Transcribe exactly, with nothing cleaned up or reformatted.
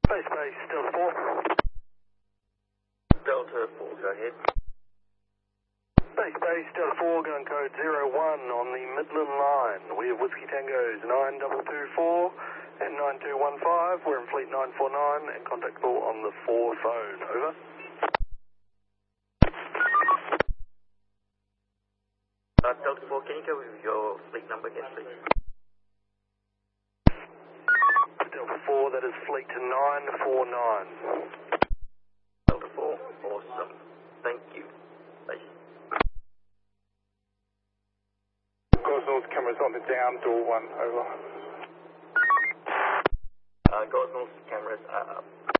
Base base, Delta four. Delta four, go ahead. Base base, Delta four, gun code zero one on the Midland line. We have Whiskey Tangos nine two two four and nine two one five. We're in fleet nine four nine and contactable on the four phone. Over. Uh, Delta four, can you go with your fleet number again, please? Delta four, that is fleet nine four nine. Delta four, awesome. Thank you. Bye. Gosnell's cameras on the down, door one, over. Uh, Gosnell's cameras are up.